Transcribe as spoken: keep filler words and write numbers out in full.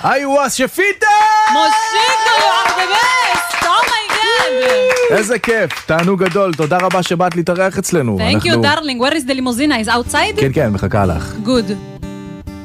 איווה שפיטה! מושיקו, you are the best! Oh my god! איזה כיף, תענוג גדול, תודה רבה שבאת להתארח אצלנו. Thank you darling, where is the limousine? Is outside? כן, כן, מחכה לך. Good.